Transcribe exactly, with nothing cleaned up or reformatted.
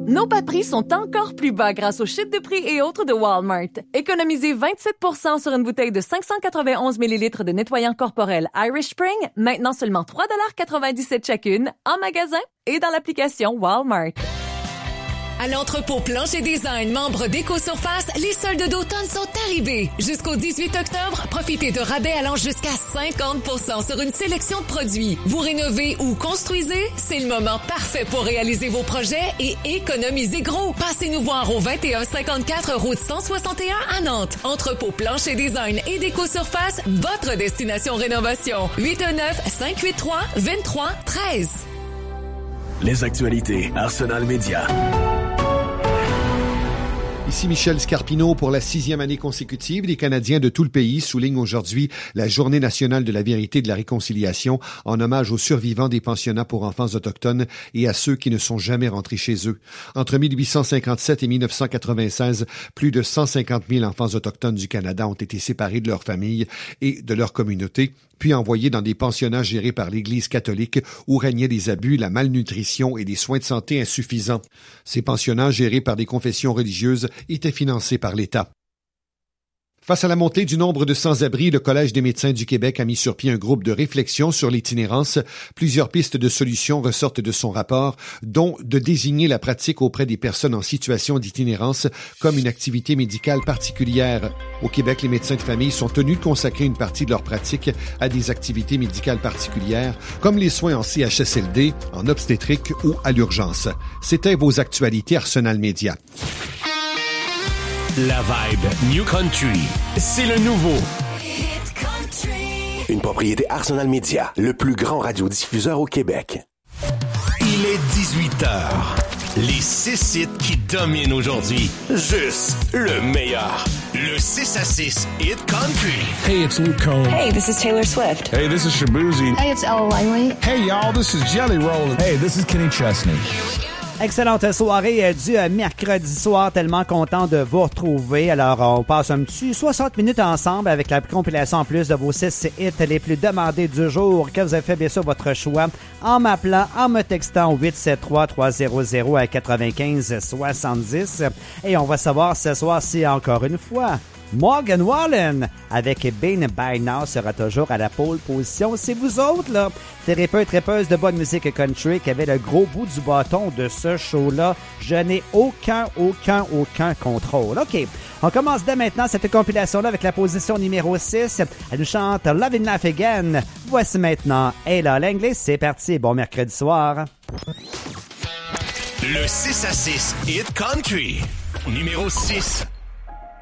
Nos bas prix sont encore plus bas grâce aux chutes de prix et autres de Walmart. Économisez vingt-sept pour cent sur une bouteille de cinq cent quatre-vingt-onze millilitres de nettoyant corporel Irish Spring, maintenant seulement trois dollars quatre-vingt-dix-sept chacune, en magasin et dans l'application Walmart. À l'entrepôt Plancher Design, membre d'Éco-Surface, les soldes d'automne sont arrivés. Jusqu'au dix-huit octobre, profitez de rabais allant jusqu'à cinquante pour cent sur une sélection de produits. Vous rénovez ou construisez? C'est le moment parfait pour réaliser vos projets et économiser gros. Passez-nous voir au vingt et un cinquante-quatre route cent soixante et un à Nantes. Entrepôt Plancher Design et d'Éco-Surface, votre destination rénovation. huit un neuf, cinq huit trois, deux trois un trois. Les actualités Arsenal Média. Ici Michel Scarpino. Pour la sixième année consécutive, les Canadiens de tout le pays soulignent aujourd'hui la Journée nationale de la vérité et de la réconciliation en hommage aux survivants des pensionnats pour enfants autochtones et à ceux qui ne sont jamais rentrés chez eux. Entre mille huit cent cinquante-sept et mille neuf cent quatre-vingt-seize, plus de cent cinquante mille enfants autochtones du Canada ont été séparés de leur famille et de leur communauté, puis envoyés dans des pensionnats gérés par l'Église catholique où régnaient des abus, la malnutrition et des soins de santé insuffisants. Ces pensionnats gérés par des confessions religieuses étaient financés par l'État. Face à la montée du nombre de sans-abri, le Collège des médecins du Québec a mis sur pied un groupe de réflexion sur l'itinérance. Plusieurs pistes de solutions ressortent de son rapport, dont de désigner la pratique auprès des personnes en situation d'itinérance comme une activité médicale particulière. Au Québec, les médecins de famille sont tenus de consacrer une partie de leur pratique à des activités médicales particulières, comme les soins en C H S L D, en obstétrique ou à l'urgence. C'était vos actualités Arsenal Média. La vibe New Country, c'est le nouveau. Hit Country. Une propriété Arsenal Média, le plus grand radiodiffuseur au Québec. Il est dix-huit heures. Les six sites qui dominent aujourd'hui. Juste le meilleur. Le six à six Hit Country. Hey, it's Luke Combs. Hey, this is Taylor Swift. Hey, this is Shabuzi. Hey, it's Ella Langley. Hey, y'all, this is Jelly Roll. Hey, this is Kenny Chesney. Excellente soirée du mercredi soir, tellement content de vous retrouver. Alors, on passe un petit soixante minutes ensemble avec la compilation en plus de vos six hits les plus demandés du jour, que vous avez fait bien sûr votre choix en m'appelant, en me textant au huit sept trois, trois zéro zéro à quatre-vingt-quinze soixante-dix. Et on va savoir ce soir si encore une fois, Morgan Wallen avec Been By Now sera toujours à la pole position. C'est vous autres, là, thérapeutes, trépeuses de bonne musique country qui avaient le gros bout du bâton de ce show-là. Je n'ai aucun, aucun, aucun contrôle. OK, on commence dès maintenant cette compilation-là avec la position numéro six. Elle nous chante Love and Laugh Again. Voici maintenant Ella Langley. C'est parti, bon mercredi soir. Le six à six Hit Country, numéro six.